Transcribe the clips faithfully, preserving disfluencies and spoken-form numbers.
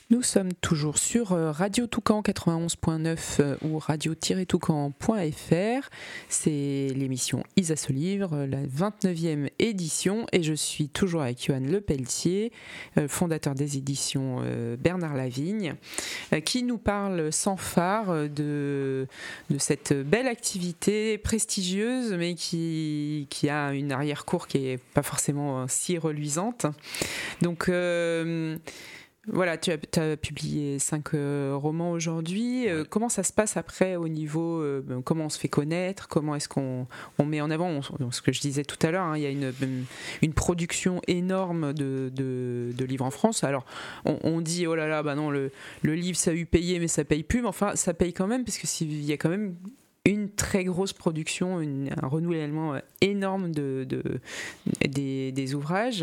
Nous sommes toujours sur Radio Toucan quatre-vingt-onze point neuf ou radio tiret toucan point f r. C'est l'émission Isa se livre, la vingt-neuvième édition, et je suis toujours avec Yohan Lepelletier, fondateur des éditions Bernard Lavigne, qui nous parle sans phare de, de cette belle activité prestigieuse, mais qui, qui a une arrière-cour qui n'est pas forcément si reluisante. Donc... Euh, Voilà, tu as, tu as publié cinq euh, romans aujourd'hui. Euh, comment ça se passe après au niveau, euh, comment on se fait connaître, comment est-ce qu'on on met en avant, on, ce que je disais tout à l'heure, hein, il y a une, une production énorme de, de, de livres en France. Alors, on, on dit, oh là là, bah non, le, le livre, ça a eu payé, mais ça paye plus. Mais enfin, ça paye quand même, parce qu'il y a quand même une très grosse production, une, un renouvellement énorme de, de, des, des ouvrages.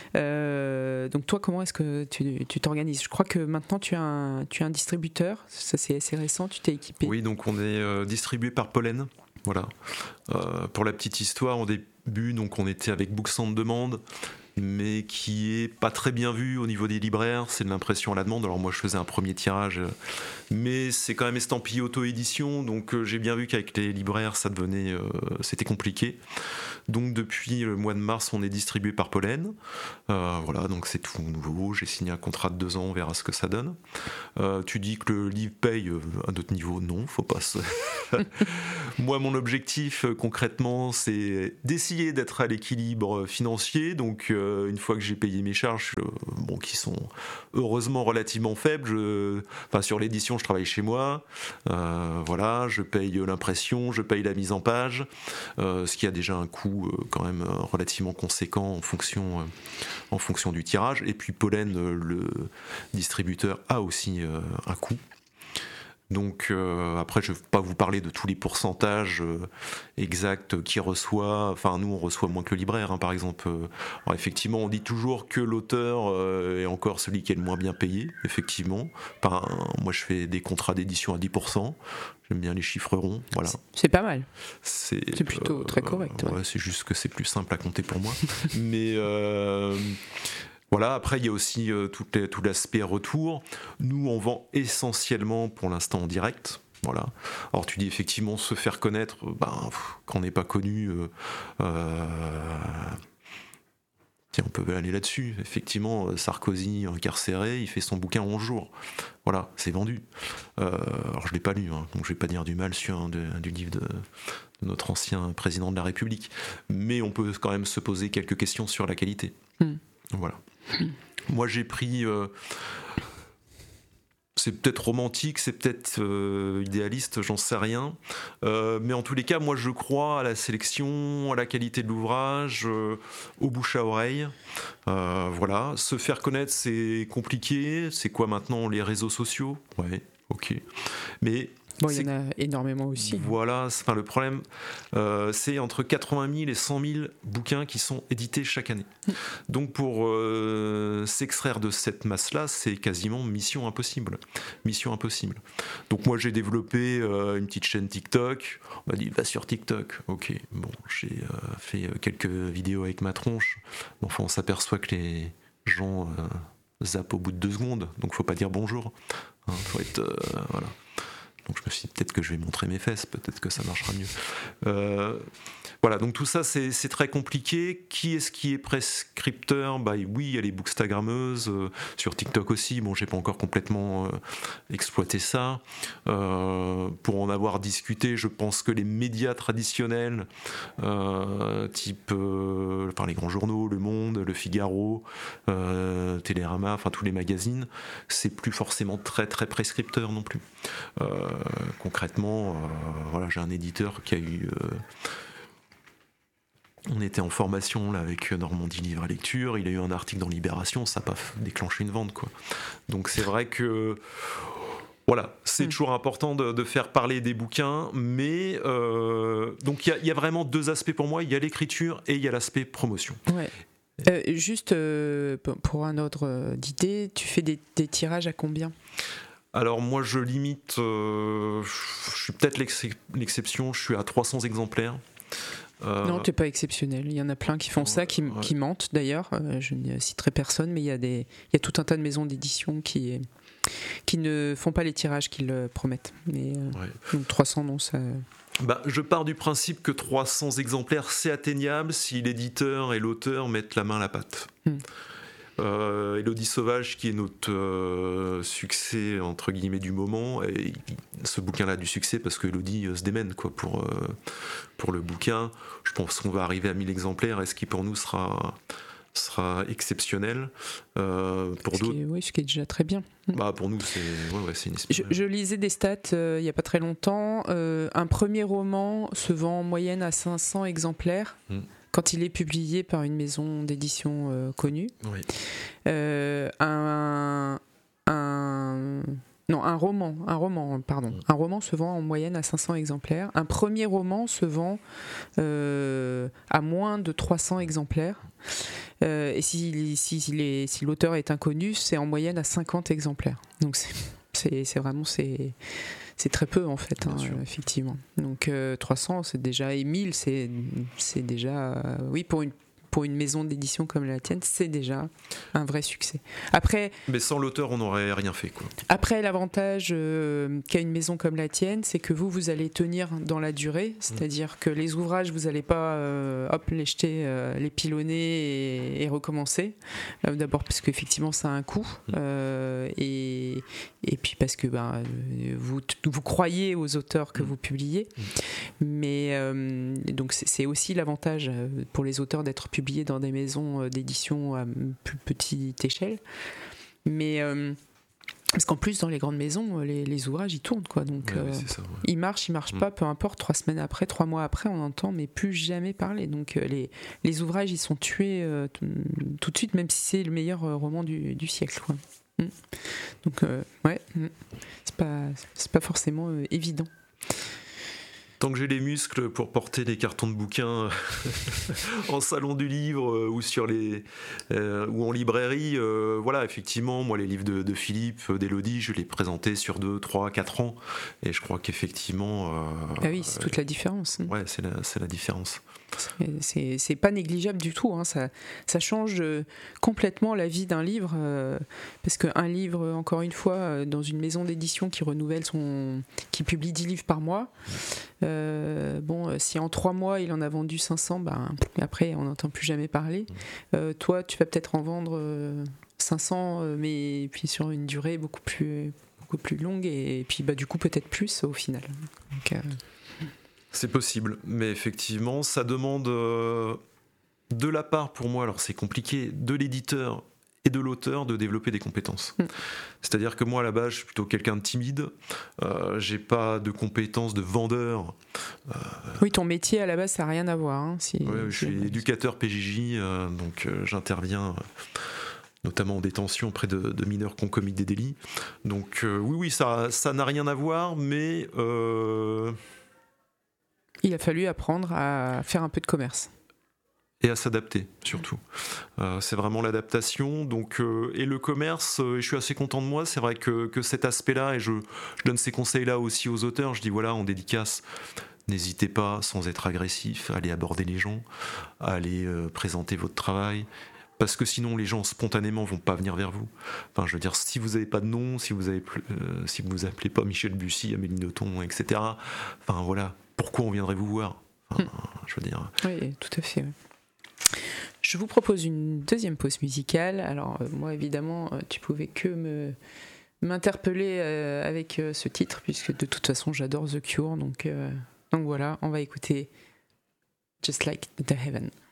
Euh, donc toi, comment est-ce que tu, tu t'organises ? Je crois que maintenant tu as un, tu as un distributeur, ça c'est assez récent, tu t'es équipé. Oui, donc on est euh, distribué par Pollen. Voilà. Euh, pour la petite histoire, au début, donc on était avec Books on Demand, mais qui est pas très bien vu au niveau des libraires, c'est de l'impression à la demande. Alors moi je faisais un premier tirage, mais c'est quand même estampillé auto-édition, donc euh, j'ai bien vu qu'avec les libraires ça devenait, euh, c'était compliqué. Donc depuis le mois de mars on est distribué par Pollen, euh, voilà, donc c'est tout nouveau, j'ai signé un contrat de deux ans, on verra ce que ça donne. Euh, tu dis que le livre paye euh, à d'autres niveaux, non, faut pas se... Moi mon objectif euh, concrètement c'est d'essayer d'être à l'équilibre financier, donc euh, une fois que j'ai payé mes charges, euh, bon, qui sont heureusement relativement faibles, je, enfin, sur l'édition je travaille chez moi, euh, voilà, je paye l'impression, je paye la mise en page, euh, ce qui a déjà un coût euh, quand même relativement conséquent en fonction, euh, en fonction du tirage, et puis Pollen, euh, le distributeur, a aussi euh, un coût. Donc euh, après je ne vais pas vous parler de tous les pourcentages euh, exacts qui reçoit, enfin nous on reçoit moins que le libraire hein, par exemple. Alors effectivement on dit toujours que l'auteur euh, est encore celui qui est le moins bien payé, effectivement. Enfin, moi je fais des contrats d'édition à dix pour cent, j'aime bien les chiffres ronds, voilà. C'est, c'est pas mal, c'est, c'est plutôt euh, très correct. Ouais. Ouais. Ouais, c'est juste que c'est plus simple à compter pour moi. Mais... Euh, Voilà, après il y a aussi euh, tout, les, tout l'aspect retour. Nous on vend essentiellement pour l'instant en direct. Voilà. Alors tu dis effectivement se faire connaître, ben, pff, quand on n'est pas connu, euh, euh, tiens, on peut aller là-dessus. Effectivement, Sarkozy incarcéré, il fait son bouquin en onze jours. Voilà, c'est vendu. Euh, alors je l'ai pas lu, hein, donc je vais pas dire du mal sur un, de, du livre de, de notre ancien président de la République, mais on peut quand même se poser quelques questions sur la qualité. Mm. Voilà. Moi j'ai pris euh, c'est peut-être romantique, c'est peut-être euh, idéaliste, j'en sais rien, euh, mais en tous les cas moi je crois à la sélection, à la qualité de l'ouvrage, euh, au bouche à oreille, euh, voilà. Se faire connaître c'est compliqué, c'est quoi maintenant les réseaux sociaux, ouais, ok, mais bon, il y en a énormément aussi. Voilà, enfin, le problème, euh, c'est entre quatre-vingt mille et cent mille bouquins qui sont édités chaque année. Donc pour euh, s'extraire de cette masse-là, c'est quasiment mission impossible. Mission impossible. Donc moi j'ai développé euh, une petite chaîne TikTok. On m'a dit va sur TikTok. Ok, bon, j'ai euh, fait quelques vidéos avec ma tronche. Enfin, on s'aperçoit que les gens euh, zappent au bout de deux secondes. Donc faut pas dire bonjour. Hein, faut être euh, voilà. Donc je me suis dit peut-être que je vais montrer mes fesses, peut-être que ça marchera mieux. Euh, voilà, donc tout ça c'est, c'est très compliqué. Qui est-ce qui est prescripteur ? Bah oui, il y a les bookstagrammeuses, euh, sur TikTok aussi. Bon, j'ai pas encore complètement euh, exploité ça. Euh, pour en avoir discuté, je pense que les médias traditionnels, euh, type, euh, enfin les grands journaux, Le Monde, Le Figaro, euh, Télérama, enfin tous les magazines, c'est plus forcément très très prescripteur non plus. Euh, concrètement, euh, voilà, j'ai un éditeur qui a eu. Euh, on était en formation là avec Normandie Livre et Lecture. Il a eu un article dans Libération, ça n'a pas déclenché une vente, quoi. Donc c'est vrai que. Voilà, c'est mmh. toujours important de, de faire parler des bouquins, mais euh, donc il y, y a vraiment deux aspects pour moi. Il y a l'écriture et il y a l'aspect promotion. Ouais. Euh, juste euh, pour un ordre d'idée, tu fais des, des tirages à combien ? Alors moi je limite, euh, je suis peut-être l'exception, je suis à trois cents exemplaires. Euh, non, t'es pas exceptionnel. Il y en a plein qui font ça, qui, ouais. qui mentent d'ailleurs. Euh, je ne citerai personne, mais il y a des, il y a tout un tas de maisons d'édition qui, qui ne font pas les tirages qu'ils promettent. Mais euh, ouais. donc trois cents, non, ça. Bah, je pars du principe que trois cents exemplaires, c'est atteignable si l'éditeur et l'auteur mettent la main à la pâte. Hmm. Euh, Élodie Sauvage, qui est notre euh, succès entre guillemets du moment, et ce bouquin-là a du succès parce que Élodie euh, se démène quoi, pour, euh, pour le bouquin. Je pense qu'on va arriver à mille exemplaires, et ce qui pour nous sera, sera exceptionnel. Euh, pour ce d'autres, qui est, oui, ce qui est déjà très bien. Bah, pour nous, c'est, ouais, ouais, c'est une je, je lisais des stats euh, il n'y a pas très longtemps. Euh, un premier roman se vend en moyenne à cinq cents exemplaires. Hmm. Quand il est publié par une maison d'édition euh, connue. Oui. Euh, un, un, non, un roman, un roman, pardon, un roman se vend en moyenne à cinq cents exemplaires. Un premier roman se vend euh, à moins de trois cents exemplaires. Euh, et si, si, si, les, si l'auteur est inconnu, c'est en moyenne à cinquante exemplaires. Donc c'est, c'est, c'est vraiment c'est. C'est très peu en fait, hein, euh, effectivement. Donc euh, trois cents, c'est déjà, et mille, c'est, c'est déjà, euh, oui, pour une, pour une maison d'édition comme la tienne, c'est déjà un vrai succès. Après, mais sans l'auteur, on n'aurait rien fait, quoi. Après, l'avantage euh, qu'a une maison comme la tienne, c'est que vous, vous allez tenir dans la durée, c'est-à-dire mmh. que les ouvrages, vous n'allez pas euh, hop, les jeter, euh, les pilonner et, et recommencer. Euh, d'abord parce qu'effectivement, ça a un coût, mmh. euh, et, et puis parce que ben, vous, vous croyez aux auteurs que mmh. vous publiez. Mmh. Mais euh, donc c'est, c'est aussi l'avantage pour les auteurs d'être publiés dans des maisons d'édition à plus petite échelle. Mais euh, parce qu'en plus dans les grandes maisons les, les ouvrages ils tournent quoi, donc ouais, euh, ça, ouais. ils marchent, ils marchent mmh. pas, peu importe, trois semaines après, trois mois après on entend mais plus jamais parler, donc euh, les, les ouvrages ils sont tués euh, t- tout de suite, même si c'est le meilleur euh, roman du, du siècle quoi. Mmh. Donc euh, ouais mmh. c'est pas, c'est pas forcément euh, évident. Tant que j'ai les muscles pour porter des cartons de bouquins en salon du livre euh, ou sur les euh, ou en librairie, euh, voilà, effectivement, moi les livres de, de Philippe, d'Élodie, je les présentais sur deux, trois, quatre ans, et je crois qu'effectivement. Euh, ah oui, c'est toute la différence. Ouais, c'est la, c'est la différence. C'est, c'est, c'est pas négligeable du tout, hein. ça, ça change euh, complètement la vie d'un livre, euh, parce qu'un livre, encore une fois, euh, dans une maison d'édition qui renouvelle son, qui publie dix livres par mois, euh, bon, euh, si en trois mois il en a vendu cinq cents, ben, après on n'entend plus jamais parler. Euh, toi, tu vas peut-être en vendre euh, cinq cents, euh, mais puis sur une durée beaucoup plus, beaucoup plus longue, et, et puis bah, du coup peut-être plus au final. Donc, euh, c'est possible, mais effectivement, ça demande euh, de la part, pour moi, alors c'est compliqué, de l'éditeur et de l'auteur de développer des compétences. Mmh. C'est-à-dire que moi, à la base, je suis plutôt quelqu'un de timide, euh, j'ai pas de compétences de vendeur. Euh, oui, ton métier, à la base, ça n'a rien à voir. Hein, si, ouais, je suis si... éducateur P J J, euh, donc euh, j'interviens... Euh, notamment en détention auprès de, de mineurs qui ont commis des délits. Donc euh, oui, oui, ça, ça n'a rien à voir, mais... Euh... Il a fallu apprendre à faire un peu de commerce. Et à s'adapter, surtout. Euh, c'est vraiment l'adaptation. Donc, euh, et le commerce, euh, je suis assez content de moi. C'est vrai que, que cet aspect-là, et je, je donne ces conseils-là aussi aux auteurs, je dis voilà, en dédicace, n'hésitez pas, sans être agressif, à aller aborder les gens, à aller euh, présenter votre travail. Parce que sinon, les gens spontanément vont pas venir vers vous. Enfin, je veux dire, si vous n'avez pas de nom, si vous avez, euh, si vous vous appelez pas Michel Bussy, Amélie Nothomb, et cetera. Enfin voilà, pourquoi on viendrait vous voir ? Enfin, hmm. Je veux dire. Oui, tout à fait. Oui. Je vous propose une deuxième pause musicale. Alors euh, moi, évidemment, euh, tu pouvais que me m'interpeller euh, avec euh, ce titre, puisque de toute façon, j'adore The Cure. Donc, euh, donc voilà, on va écouter Just Like the Heaven.